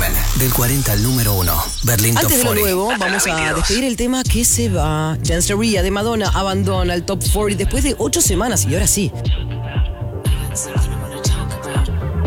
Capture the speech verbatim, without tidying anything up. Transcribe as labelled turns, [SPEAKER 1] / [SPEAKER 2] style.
[SPEAKER 1] volumen. Del cuarenta al número uno. Berlín Top
[SPEAKER 2] Antes de lo
[SPEAKER 1] cuarenta.
[SPEAKER 2] nuevo,
[SPEAKER 1] Hasta
[SPEAKER 2] vamos
[SPEAKER 1] las
[SPEAKER 2] a
[SPEAKER 1] veintidós.
[SPEAKER 2] despedir el tema que se va. Chancería de Madonna abandona el Top cuarenta después de ocho semanas y ahora sí.